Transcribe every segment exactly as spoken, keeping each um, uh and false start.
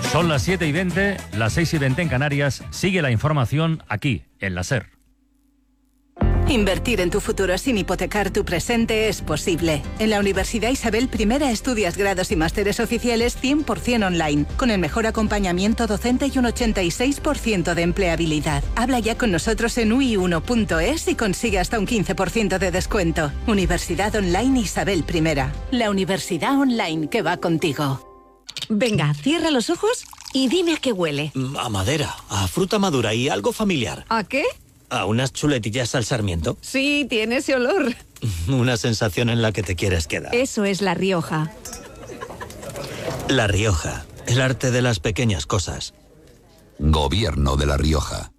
Son las siete y veinte, las seis y veinte en Canarias. Sigue la información aquí, en la SER. Invertir en tu futuro sin hipotecar tu presente es posible. En la Universidad Isabel I estudias grados y másteres oficiales cien por ciento online, con el mejor acompañamiento docente y un ochenta y seis por ciento de empleabilidad. Habla ya con nosotros en u i uno punto es y consigue hasta un quince por ciento de descuento. Universidad Online Isabel I. La universidad online que va contigo. Venga, cierra los ojos y dime a qué huele. A madera, a fruta madura y algo familiar. ¿A qué? ¿A unas chuletillas al sarmiento? Sí, tiene ese olor. Una sensación en la que te quieres quedar. Eso es La Rioja. La Rioja, el arte de las pequeñas cosas. Gobierno de La Rioja.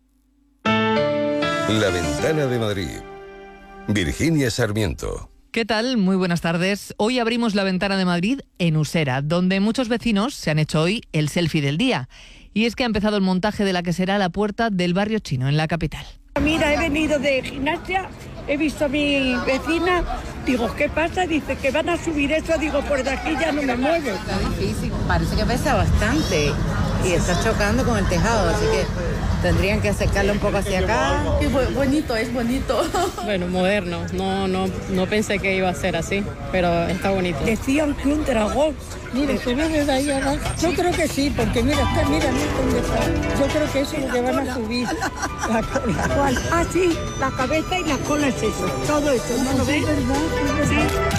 La Ventana de Madrid. Virginia Sarmiento. ¿Qué tal? Muy buenas tardes. Hoy abrimos La Ventana de Madrid en Usera, donde muchos vecinos se han hecho hoy el selfie del día. Y es que ha empezado el montaje de la que será la puerta del barrio chino en la capital. Mira, he venido de gimnasia, he visto a mi vecina, digo, ¿qué pasa? Dice que van a subir eso, digo, por de aquí ya no me muevo. Está difícil, parece que pesa bastante y está chocando con el tejado, así que tendrían que acercarlo un poco hacia acá. Qué bonito, es bonito. Bueno, moderno, no, no, no pensé que iba a ser así, pero está bonito. Decían que un dragón, mire, se ve desde ahí abajo. Yo creo que sí, porque mira, está, mira, mira dónde está. Yo creo que eso es lo que van a subir. La cola. ¿Cuál? Ah, sí, la cabeza y la cola es eso, todo eso, ¿no lo ves? Sí.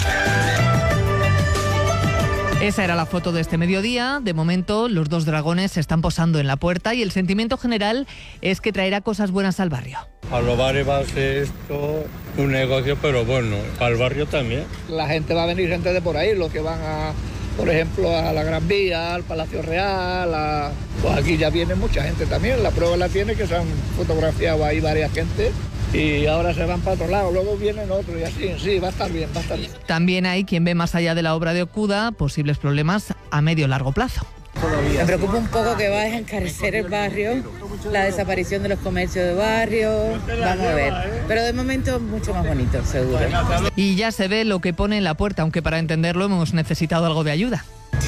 Esa era la foto de este mediodía. De momento, los dos dragones se están posando en la puerta y el sentimiento general es que traerá cosas buenas al barrio. A los bares va a ser esto un negocio, pero bueno, al barrio también. La gente va a venir, gente de por ahí, los que van a, por ejemplo, a la Gran Vía, al Palacio Real, a, pues aquí ya viene mucha gente también. La prueba la tiene que se han fotografiado ahí varias gente. Y ahora se van para otro lado, luego vienen otros y así, sí, va a estar bien, va a estar bien. También hay quien ve más allá de la obra de Okuda posibles problemas a medio largo plazo. Me preocupa un poco que va a encarecer el barrio, la desaparición de los comercios de barrio, vamos a ver. Pero de momento mucho más bonito, seguro. Y ya se ve lo que pone en la puerta, aunque para entenderlo hemos necesitado algo de ayuda.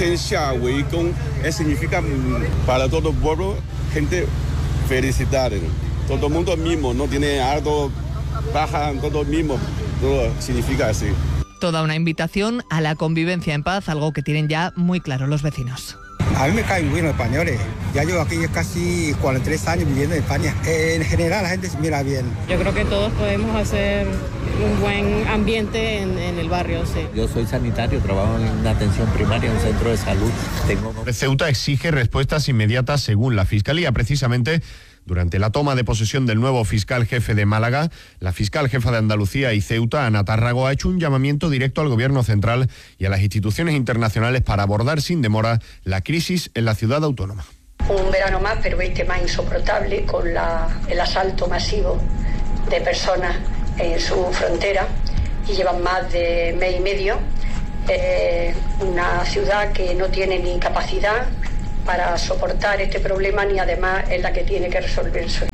Significa para todo el pueblo, gente felicitar. Todo el mundo mismo, no tiene algo, baja, todo el mismo, todo significa así. Toda una invitación a la convivencia en paz, algo que tienen ya muy claro los vecinos. A mí me caen bien los españoles. Ya llevo aquí casi cuarenta y tres años viviendo en España. En general la gente se mira bien. Yo creo que todos podemos hacer un buen ambiente en, en el barrio, sí. Yo soy sanitario, trabajo en una atención primaria en un centro de salud. Tengo... Ceuta exige respuestas inmediatas según la Fiscalía. Precisamente durante la toma de posesión del nuevo fiscal jefe de Málaga, la fiscal jefa de Andalucía y Ceuta, Ana Tárrago, ha hecho un llamamiento directo al Gobierno central y a las instituciones internacionales para abordar sin demora la crisis en la ciudad autónoma. Un verano más, pero este más insoportable, con la, el asalto masivo de personas en su frontera, y llevan más de mes y medio. Eh, una ciudad que no tiene ni capacidad para soportar este problema, ni además es la que tiene que resolverse.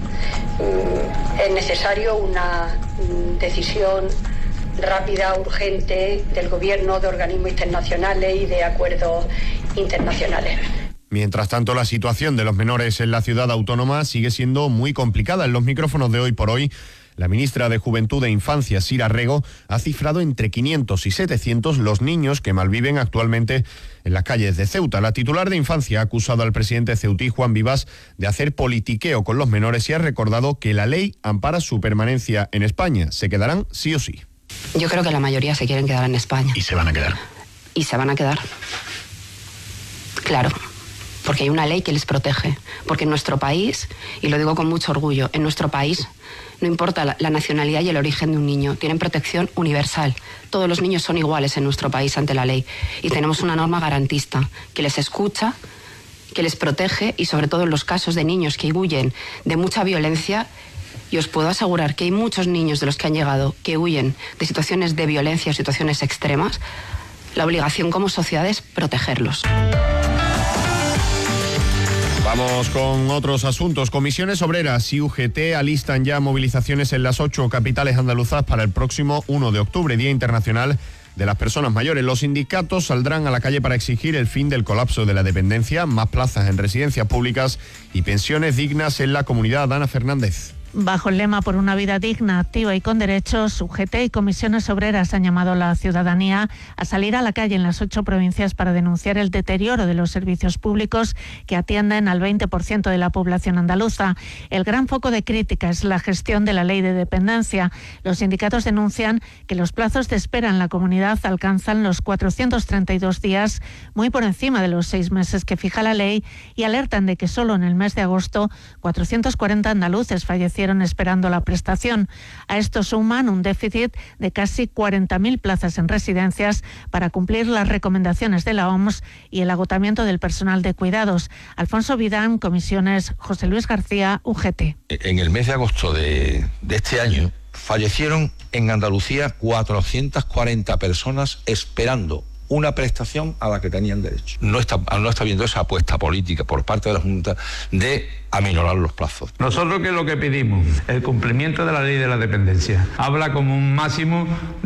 Es necesario una decisión rápida, urgente del Gobierno, de organismos internacionales y de acuerdos internacionales. Mientras tanto, la situación de los menores en la ciudad autónoma sigue siendo muy complicada. En los micrófonos de Hoy por Hoy, la ministra de Juventud e Infancia, Sira Rego, ha cifrado entre quinientos y setecientos los niños que malviven actualmente en las calles de Ceuta. La titular de Infancia ha acusado al presidente ceutí, Juan Vivas, de hacer politiqueo con los menores y ha recordado que la ley ampara su permanencia en España. Se quedarán sí o sí. Yo creo que la mayoría se quieren quedar en España. ¿Y se van a quedar? Y se van a quedar. Claro. Porque hay una ley que les protege. Porque en nuestro país, y lo digo con mucho orgullo, en nuestro país no importa la, la nacionalidad y el origen de un niño, tienen protección universal. Todos los niños son iguales en nuestro país ante la ley. Y tenemos una norma garantista que les escucha, que les protege y sobre todo en los casos de niños que huyen de mucha violencia. Y os puedo asegurar que hay muchos niños de los que han llegado que huyen de situaciones de violencia o situaciones extremas. La obligación como sociedad es protegerlos. Vamos con otros asuntos. Comisiones Obreras y U G T alistan ya movilizaciones en las ocho capitales andaluzas para el próximo uno de octubre, Día Internacional de las personas mayores. Los sindicatos saldrán a la calle para exigir el fin del colapso de la dependencia, más plazas en residencias públicas y pensiones dignas en la comunidad. Ana Fernández. Bajo el lema Por una vida digna, activa y con derechos, U G T y comisiones obreras han llamado a la ciudadanía a salir a la calle en las ocho provincias para denunciar el deterioro de los servicios públicos que atienden al veinte por ciento de la población andaluza. El gran foco de crítica es la gestión de la ley de dependencia. Los sindicatos denuncian que los plazos de espera en la comunidad alcanzan los cuatrocientos treinta y dos días, muy por encima de los seis meses que fija la ley, y alertan de que solo en el mes de agosto cuatrocientos cuarenta andaluces fallecieron esperando la prestación. A esto suman un déficit de casi cuarenta mil plazas en residencias para cumplir las recomendaciones de la O M S y el agotamiento del personal de cuidados. Alfonso Vidán, comisiones, José Luis García, U G T. En el mes de agosto de, de este año fallecieron en Andalucía cuatrocientas cuarenta personas esperando una prestación a la que tenían derecho. No está, no está habiendo esa apuesta política por parte de la Junta de aminorar los plazos. Nosotros, ¿qué es lo que pedimos? El cumplimiento de la ley de la dependencia. Habla como un máximo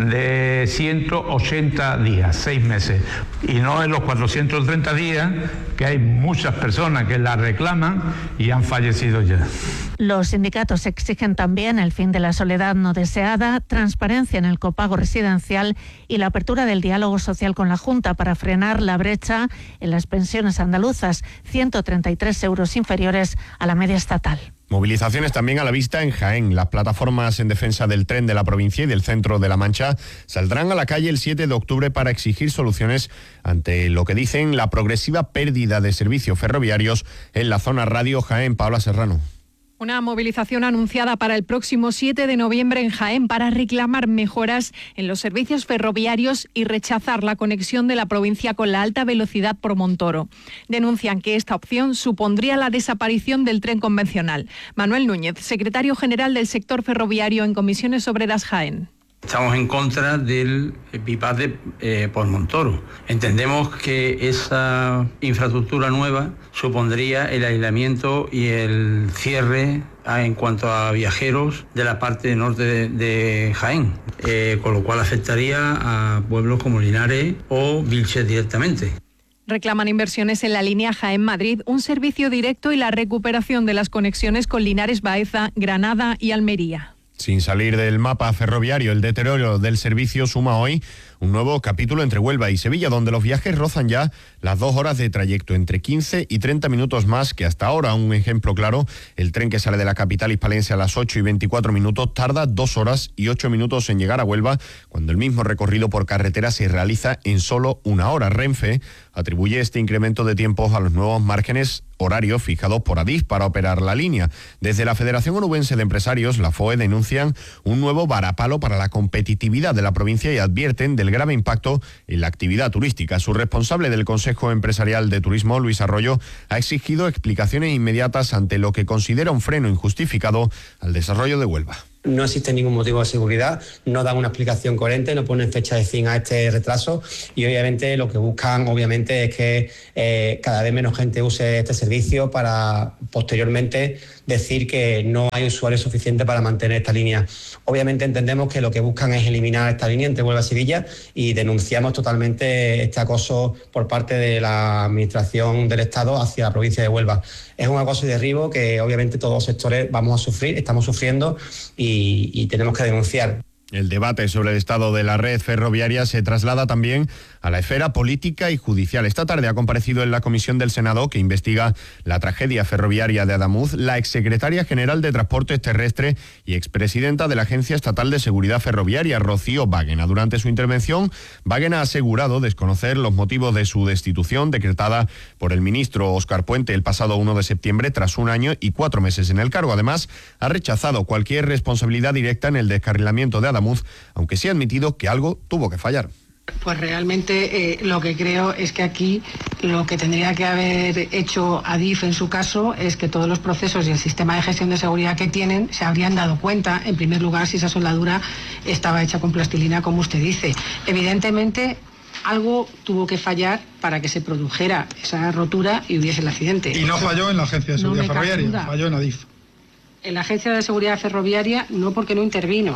de ciento ochenta días, seis meses. Y no en los cuatrocientos treinta días, que hay muchas personas que la reclaman y han fallecido ya. Los sindicatos exigen también el fin de la soledad no deseada, transparencia en el copago residencial y la apertura del diálogo social con la Junta para frenar la brecha en las pensiones andaluzas, ciento treinta y tres euros inferiores a la media estatal. Movilizaciones también a la vista en Jaén. Las plataformas en defensa del tren de la provincia y del centro de La Mancha saldrán a la calle el siete de octubre para exigir soluciones ante lo que dicen la progresiva pérdida de servicios ferroviarios en la zona radio Jaén. Paula Serrano. Una movilización anunciada para el próximo siete de noviembre en Jaén para reclamar mejoras en los servicios ferroviarios y rechazar la conexión de la provincia con la alta velocidad por Montoro. Denuncian que esta opción supondría la desaparición del tren convencional. Manuel Núñez, secretario general del sector ferroviario en Comisiones Obreras Jaén. Estamos en contra del bypass de, eh, por Montoro. Entendemos que esa infraestructura nueva supondría el aislamiento y el cierre a, en cuanto a viajeros de la parte norte de, de Jaén, eh, con lo cual afectaría a pueblos como Linares o Vilches directamente. Reclaman inversiones en la línea Jaén-Madrid, un servicio directo y la recuperación de las conexiones con Linares, Baeza, Granada y Almería. Sin salir del mapa ferroviario, el deterioro del servicio suma hoy un nuevo capítulo entre Huelva y Sevilla, donde los viajes rozan ya las dos horas de trayecto, entre quince y treinta minutos más que hasta ahora. Un ejemplo claro, el tren que sale de la capital hispalense a las ocho y veinticuatro minutos tarda dos horas y ocho minutos en llegar a Huelva, cuando el mismo recorrido por carretera se realiza en solo una hora. Renfe atribuye este incremento de tiempos a los nuevos márgenes horarios fijados por Adif para operar la línea. Desde la Federación Onubense de Empresarios, la F O E, denuncian un nuevo varapalo para la competitividad de la provincia y advierten del grave impacto en la actividad turística. Su responsable del Consejo Empresarial de Turismo, Luis Arroyo, ha exigido explicaciones inmediatas ante lo que considera un freno injustificado al desarrollo de Huelva. No existe ningún motivo de seguridad, no dan una explicación coherente, no ponen fecha de fin a este retraso y obviamente lo que buscan obviamente es que eh, cada vez menos gente use este servicio para posteriormente decir que no hay usuarios suficientes para mantener esta línea. Obviamente entendemos que lo que buscan es eliminar esta línea entre Huelva y Sevilla y denunciamos totalmente este acoso por parte de la Administración del Estado hacia la provincia de Huelva. Es un acoso y derribo que obviamente todos los sectores vamos a sufrir, estamos sufriendo y, y tenemos que denunciar. El debate sobre el estado de la red ferroviaria se traslada también a la esfera política y judicial. Esta tarde ha comparecido en la comisión del Senado que investiga la tragedia ferroviaria de Adamuz la exsecretaria general de Transportes Terrestres y expresidenta de la Agencia Estatal de Seguridad Ferroviaria, Rocío Báguena. Durante su intervención, Báguena ha asegurado desconocer los motivos de su destitución decretada por el ministro Óscar Puente el pasado uno de septiembre tras un año y cuatro meses en el cargo. Además, ha rechazado cualquier responsabilidad directa en el descarrilamiento de Adamuz, aunque sí ha admitido que algo tuvo que fallar. Pues realmente eh, lo que creo es que aquí lo que tendría que haber hecho Adif en su caso es que todos los procesos y el sistema de gestión de seguridad que tienen se habrían dado cuenta, en primer lugar, si esa soldadura estaba hecha con plastilina, como usted dice. Evidentemente, algo tuvo que fallar para que se produjera esa rotura y hubiese el accidente. Y no falló en la Agencia de Seguridad no Ferroviaria, falló en Adif. En la Agencia de Seguridad Ferroviaria no, porque no intervino.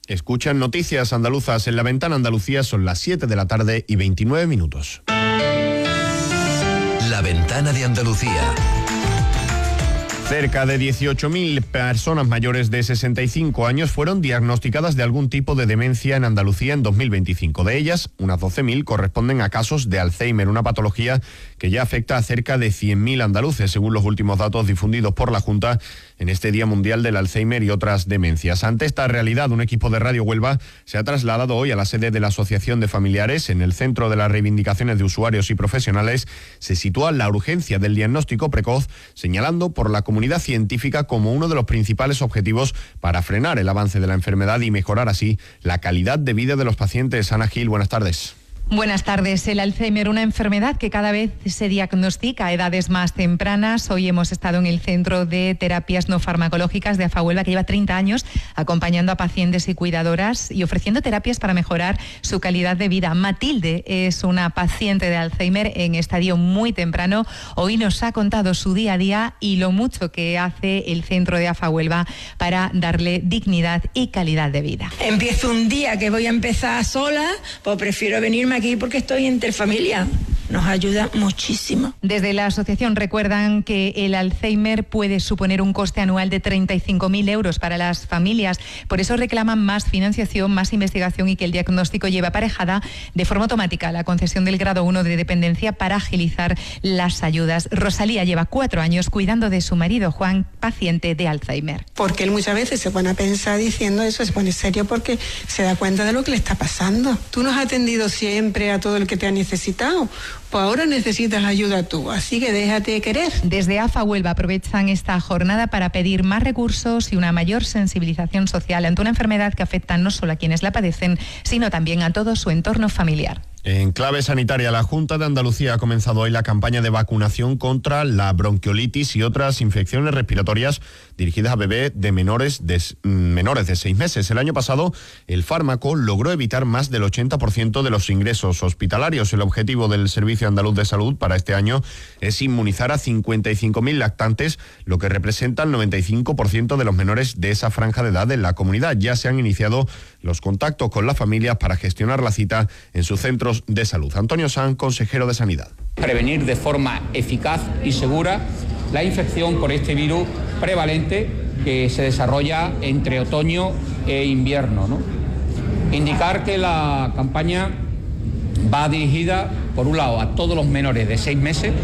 Escuchan Noticias Andaluzas en La Ventana Andalucía, son las siete de la tarde y veintinueve minutos. La Ventana de Andalucía. Cerca de dieciocho mil personas mayores de sesenta y cinco años fueron diagnosticadas de algún tipo de demencia en Andalucía en dos mil veinticinco. De ellas, unas doce mil corresponden a casos de Alzheimer, una patología que ya afecta a cerca de cien mil andaluces, según los últimos datos difundidos por la Junta en este Día Mundial del Alzheimer y otras demencias. Ante esta realidad, un equipo de Radio Huelva se ha trasladado hoy a la sede de la Asociación de Familiares. En el centro de las reivindicaciones de usuarios y profesionales se sitúa la urgencia del diagnóstico precoz, señalando por la comunidad científica como uno de los principales objetivos para frenar el avance de la enfermedad y mejorar así la calidad de vida de los pacientes. Ana Gil, buenas tardes. Buenas tardes. El Alzheimer, una enfermedad que cada vez se diagnostica a edades más tempranas. Hoy hemos estado en el Centro de Terapias No Farmacológicas de Afahuelva, que lleva treinta años acompañando a pacientes y cuidadoras y ofreciendo terapias para mejorar su calidad de vida. Matilde es una paciente de Alzheimer en estadio muy temprano. Hoy nos ha contado su día a día y lo mucho que hace el Centro de Afahuelva para darle dignidad y calidad de vida. Empiezo un día que voy a empezar sola, pues prefiero venirme aquí porque estoy entre familia. Nos ayuda muchísimo. Desde la asociación recuerdan que el Alzheimer puede suponer un coste anual de treinta y cinco mil euros para las familias. Por eso reclaman más financiación, más investigación y que el diagnóstico lleve aparejada de forma automática la concesión del grado uno de dependencia para agilizar las ayudas. Rosalía lleva cuatro años cuidando de su marido Juan, paciente de Alzheimer. Porque él muchas veces se pone a pensar diciendo eso, se pone serio porque se da cuenta de lo que le está pasando. Tú no has atendido siempre a todo el que te ha necesitado. Pues ahora necesitas ayuda tú, así que déjate querer. Desde Afahuelva aprovechan esta jornada para pedir más recursos y una mayor sensibilización social ante una enfermedad que afecta no solo a quienes la padecen, sino también a todo su entorno familiar. En clave sanitaria, la Junta de Andalucía ha comenzado hoy la campaña de vacunación contra la bronquiolitis y otras infecciones respiratorias dirigidas a bebés de menores de, menores de seis meses. El año pasado, el fármaco logró evitar más del ochenta por ciento de los ingresos hospitalarios. El objetivo del Servicio Andaluz de Salud para este año es inmunizar a cincuenta y cinco mil lactantes, lo que representa el noventa y cinco por ciento de los menores de esa franja de edad en la comunidad. Ya se han iniciado los contactos con las familias para gestionar la cita en sus centros de salud. Antonio Sanz, consejero de Sanidad. Prevenir de forma eficaz y segura la infección por este virus prevalente que se desarrolla entre otoño e invierno, ¿no? Indicar que la campaña va dirigida, por un lado, a todos los menores de seis meses,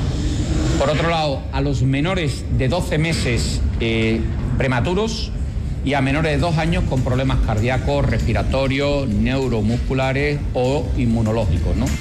por otro lado, a los menores de doce meses eh, prematuros y a menores de dos años con problemas cardíacos, respiratorios, neuromusculares o inmunológicos, ¿no?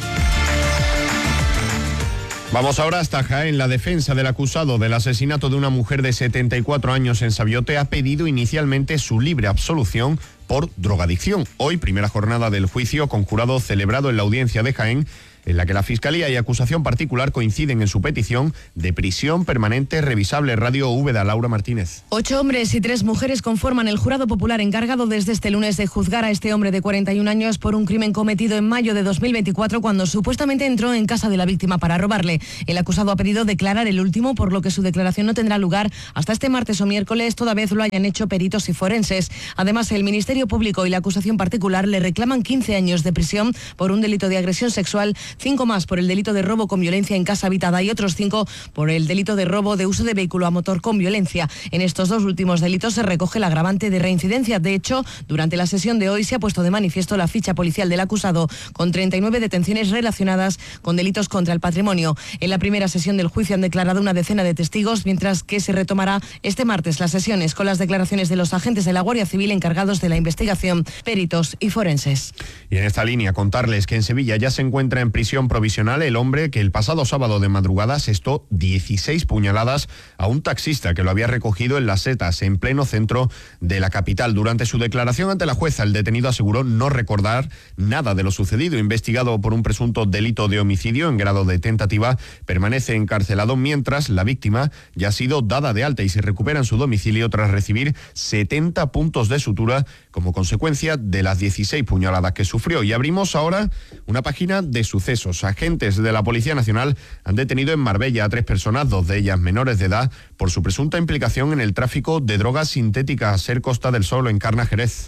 Vamos ahora hasta Jaén. La defensa del acusado del asesinato de una mujer de setenta y cuatro años en Sabiote ha pedido inicialmente su libre absolución por drogadicción. Hoy, primera jornada del juicio con jurado celebrado en la audiencia de Jaén, en la que la Fiscalía y acusación particular coinciden en su petición de prisión permanente revisable. Radio Úbeda, Laura Martínez. Ocho hombres y tres mujeres conforman el jurado popular encargado desde este lunes de juzgar a este hombre de cuarenta y un años por un crimen cometido en mayo de dos mil veinticuatro cuando supuestamente entró en casa de la víctima para robarle. El acusado ha pedido declarar el último, por lo que su declaración no tendrá lugar hasta este martes o miércoles, toda vez lo hayan hecho peritos y forenses. Además, el Ministerio Público y la acusación particular le reclaman quince años de prisión por un delito de agresión sexual, cinco más por el delito de robo con violencia en casa habitada y otros cinco por el delito de robo de uso de vehículo a motor con violencia. En estos dos últimos delitos se recoge el agravante de reincidencia. De hecho, durante la sesión de hoy se ha puesto de manifiesto la ficha policial del acusado con treinta y nueve detenciones relacionadas con delitos contra el patrimonio. En la primera sesión del juicio han declarado una decena de testigos, mientras que se retomará este martes las sesiones con las declaraciones de los agentes de la Guardia Civil encargados de la investigación, peritos y forenses. Y en esta línea, contarles que en Sevilla ya se encuentra en prisión provisional el hombre que el pasado sábado de madrugada asestó dieciséis puñaladas a un taxista que lo había recogido en Las Setas, en pleno centro de la capital. Durante su declaración ante la jueza, el detenido aseguró no recordar nada de lo sucedido. Investigado por un presunto delito de homicidio en grado de tentativa, permanece encarcelado, mientras la víctima ya ha sido dada de alta y se recupera en su domicilio tras recibir setenta puntos de sutura como consecuencia de las dieciséis puñaladas que sufrió. Y abrimos ahora una página de sucesos. Agentes de la Policía Nacional han detenido en Marbella a tres personas, dos de ellas menores de edad, por su presunta implicación en el tráfico de drogas sintéticas. Ser Costa del Sol, Encarna, Jerez.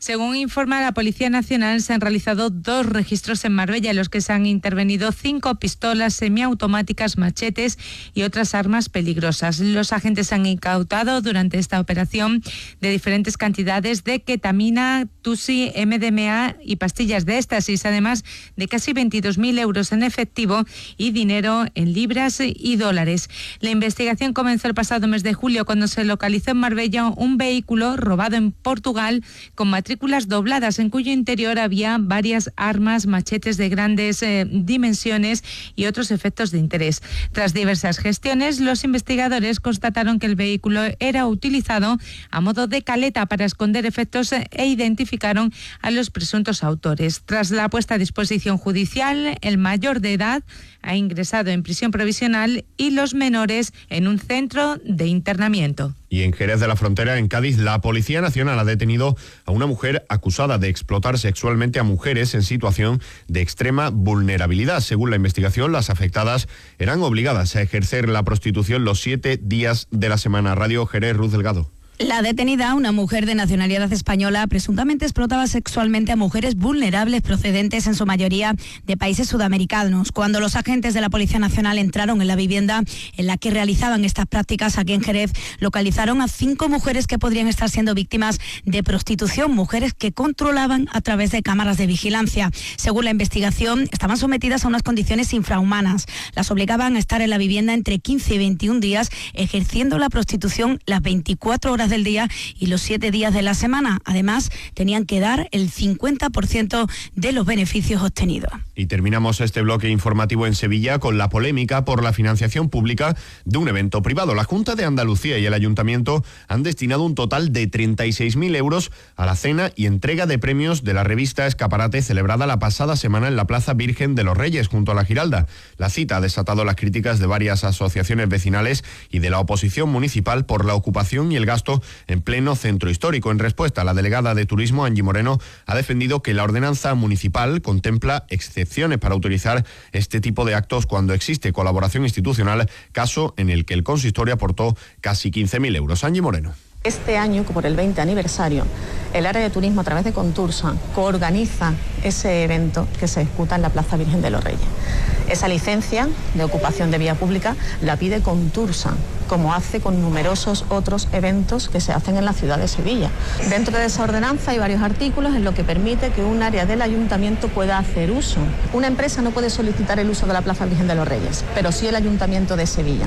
Según informa la Policía Nacional, se han realizado dos registros en Marbella, en los que se han intervenido cinco pistolas semiautomáticas, machetes y otras armas peligrosas. Los agentes han incautado durante esta operación de diferentes cantidades de ketamina, tusi, M D M A y pastillas de éxtasis, además de casi veintidós mil euros en efectivo y dinero en libras y dólares. La investigación comenzó el pasado mes de julio, cuando se localizó en Marbella un vehículo robado en Portugal con matrículas dobladas, en cuyo interior había varias armas, machetes de grandes eh, dimensiones y otros efectos de interés. Tras diversas gestiones, los investigadores constataron que el vehículo era utilizado a modo de caleta para esconder efectos e identificaron a los presuntos autores. Tras la puesta a disposición judicial, el mayor de edad ha ingresado en prisión provisional y los menores en un centro de internamiento. Y en Jerez de la Frontera, en Cádiz, la Policía Nacional ha detenido a una mujer acusada de explotar sexualmente a mujeres en situación de extrema vulnerabilidad. Según la investigación, las afectadas eran obligadas a ejercer la prostitución los siete días de la semana. Radio Jerez, Ruth Delgado. La detenida, una mujer de nacionalidad española, presuntamente explotaba sexualmente a mujeres vulnerables procedentes en su mayoría de países sudamericanos. Cuando los agentes de la Policía Nacional entraron en la vivienda en la que realizaban estas prácticas aquí en Jerez, localizaron a cinco mujeres que podrían estar siendo víctimas de prostitución, mujeres que controlaban a través de cámaras de vigilancia. Según la investigación, estaban sometidas a unas condiciones infrahumanas. Las obligaban a estar en la vivienda entre quince y veintiún días, ejerciendo la prostitución las veinticuatro horas del día y los siete días de la semana. Además, tenían que dar el cincuenta por ciento de los beneficios obtenidos. Y terminamos este bloque informativo en Sevilla con la polémica por la financiación pública de un evento privado. La Junta de Andalucía y el Ayuntamiento han destinado un total de treinta y seis mil euros a la cena y entrega de premios de la revista Escaparate, celebrada la pasada semana en la Plaza Virgen de los Reyes, junto a la Giralda. La cita ha desatado las críticas de varias asociaciones vecinales y de la oposición municipal por la ocupación y el gasto en pleno centro histórico. En respuesta, la delegada de Turismo, Angie Moreno, ha defendido que la ordenanza municipal contempla excepciones para utilizar este tipo de actos cuando existe colaboración institucional, caso en el que el consistorio aportó casi quince mil euros. Angie Moreno. Este año, por el veinte aniversario, el área de turismo a través de Contursa coorganiza ese evento que se ejecuta en la Plaza Virgen de los Reyes. Esa licencia de ocupación de vía pública la pide Contursa, como hace con numerosos otros eventos que se hacen en la ciudad de Sevilla. Dentro de esa ordenanza hay varios artículos en lo que permite que un área del ayuntamiento pueda hacer uso. Una empresa no puede solicitar el uso de la Plaza Virgen de los Reyes, pero sí el Ayuntamiento de Sevilla.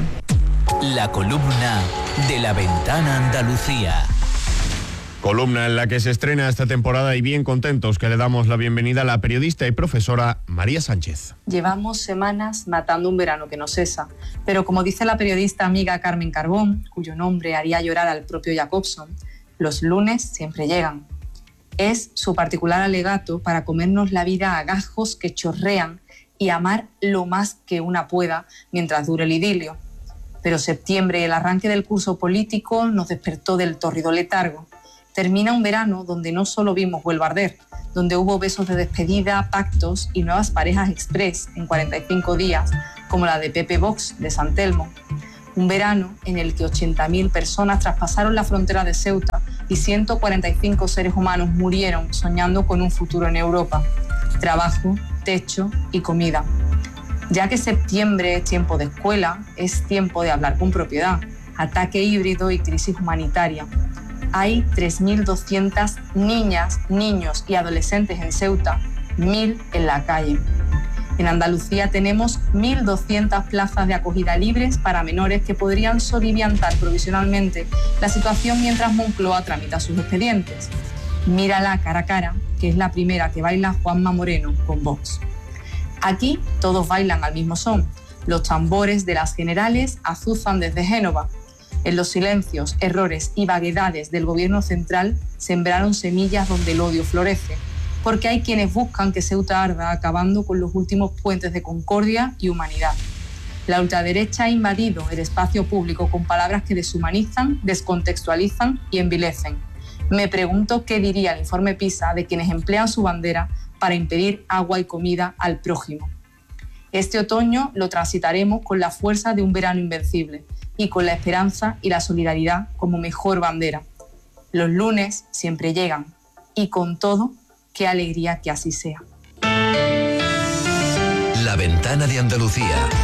La columna de La Ventana Andalucía. Columna en la que se estrena esta temporada y bien contentos que le damos la bienvenida a la periodista y profesora María Sánchez. Llevamos semanas matando un verano que no cesa, pero como dice la periodista amiga Carmen Carbón, cuyo nombre haría llorar al propio Jacobson, los lunes siempre llegan. Es su particular alegato para comernos la vida a gajos que chorrean y amar lo más que una pueda mientras dure el idilio. Pero septiembre, el arranque del curso político, nos despertó del tórrido letargo. Termina un verano donde no solo vimos Huelva arder, donde hubo besos de despedida, pactos y nuevas parejas express en cuarenta y cinco días, como la de Pepe Vox de San Telmo. Un verano en el que ochenta mil personas traspasaron la frontera de Ceuta y ciento cuarenta y cinco seres humanos murieron soñando con un futuro en Europa. Trabajo, techo y comida. Ya que septiembre es tiempo de escuela, es tiempo de hablar con propiedad. Ataque híbrido y crisis humanitaria. Hay tres mil doscientas niñas, niños y adolescentes en Ceuta, mil en la calle. En Andalucía tenemos mil doscientas plazas de acogida libres para menores que podrían soliviantar provisionalmente la situación mientras Moncloa tramita sus expedientes. Mírala cara a cara, que es la primera que baila Juanma Moreno con Vox. Aquí todos bailan al mismo son. Los tambores de las generales azuzan desde Génova. En los silencios, errores y vaguedades del gobierno central sembraron semillas donde el odio florece, porque hay quienes buscan que Ceuta arda acabando con los últimos puentes de concordia y humanidad. La ultraderecha ha invadido el espacio público con palabras que deshumanizan, descontextualizan y envilecen. Me pregunto qué diría el informe PISA de quienes emplean su bandera para impedir agua y comida al prójimo. Este otoño lo transitaremos con la fuerza de un verano invencible y con la esperanza y la solidaridad como mejor bandera. Los lunes siempre llegan, y con todo, qué alegría que así sea. La Ventana de Andalucía.